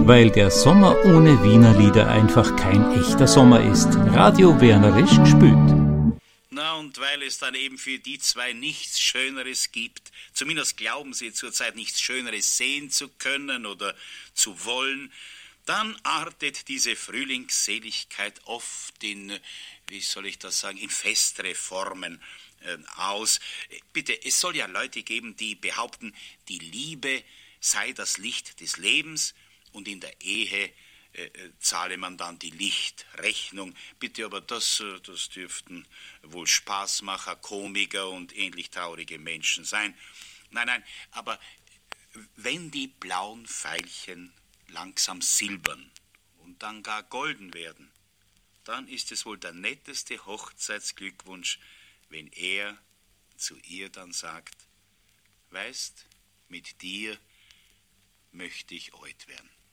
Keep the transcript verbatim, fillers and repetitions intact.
weil der Sommer ohne Wienerlieder einfach kein echter Sommer ist. Radio Wernerisch gespült. Na, und weil es dann eben für die zwei nichts Schöneres gibt, zumindest glauben sie zurzeit nichts Schöneres sehen zu können oder zu wollen, dann artet diese Frühlingsseligkeit oft in, wie soll ich das sagen, in festere Formen äh, aus. Bitte, es soll ja Leute geben, die behaupten, die Liebe sei das Licht des Lebens und in der Ehe Äh, zahle man dann die Lichtrechnung. Bitte, aber das, äh, das dürften wohl Spaßmacher, Komiker und ähnlich traurige Menschen sein. Nein, nein, aber wenn die blauen Veilchen langsam silbern und dann gar golden werden, dann ist es wohl der netteste Hochzeitsglückwunsch, wenn er zu ihr dann sagt, weißt, mit dir möchte ich alt werden.